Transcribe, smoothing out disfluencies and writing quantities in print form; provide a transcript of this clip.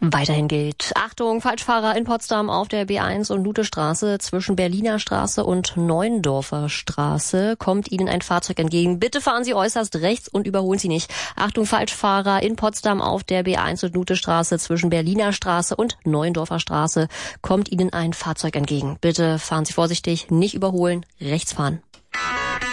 Weiterhin gilt: Achtung, Falschfahrer in Potsdam auf der B1 und Luthestraße zwischen Berliner Straße und Neuendorfer Straße kommt Ihnen ein Fahrzeug entgegen. Bitte fahren Sie äußerst rechts und überholen Sie nicht. Achtung, Falschfahrer in Potsdam auf der B1 und Luthestraße zwischen Berliner Straße und Neuendorfer Straße kommt Ihnen ein Fahrzeug entgegen. Bitte fahren Sie vorsichtig, nicht überholen, rechts fahren.